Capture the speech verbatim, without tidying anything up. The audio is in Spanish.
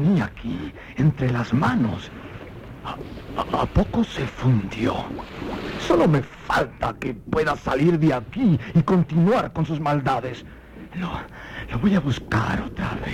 tenía aquí, entre las manos. ¿A, a, a poco se fundió? Solo me falta que pueda salir de aquí y continuar con sus maldades. Lo, lo voy a buscar otra vez.